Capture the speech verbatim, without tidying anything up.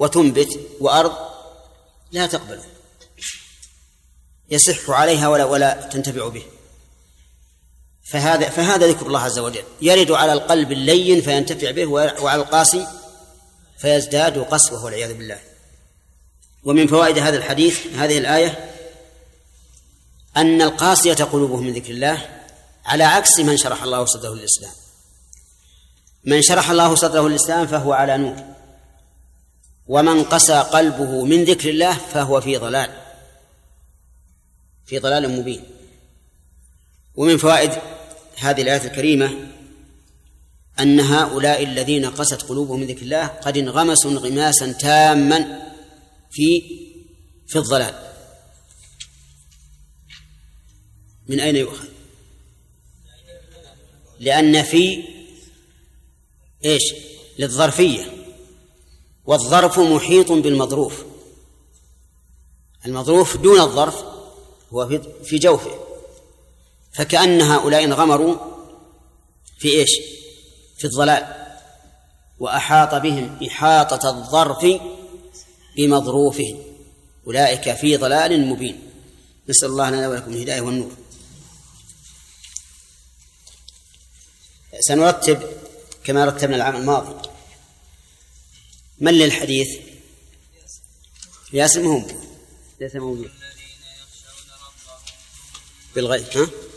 وتنبت وأرض لا تقبله، يصح عليها ولا ولا تنتفع به. فهذا فهذا ذكر الله عز وجل يرد على القلب اللين فينتفع به، وعلى القاسي فيزداد قسوة والعياذ بالله. ومن فوائد هذا الحديث هذه الآية أن القاسية قلوبهم من ذكر الله على عكس من شرح الله صدره للإسلام. من شرح الله صدره للإسلام فهو على نور، ومن قسى قلبه من ذكر الله فهو في ضلال في ضلال مبين. ومن فوائد هذه الآية الكريمة أن هؤلاء الذين قست قلوبهم من ذكر الله قد انغمسوا انغماسا تاما في في الضلال. من أين يؤخذ؟ لأن في إيش للظرفية، والظرف محيط بالمظروف، المظروف دون الظرف هو في جوفه، فكأن هؤلاء انغمروا في إيش في الضلال، وأحاط بهم إحاطة الظرف بمظروفهم، أولئك في ضلال مبين. نسأل الله لنا ولكم الهداية والنور. سنرتب كما رتبنا العام الماضي. من للحديث؟ ياسر مهم ليس موجود بالغيب. ها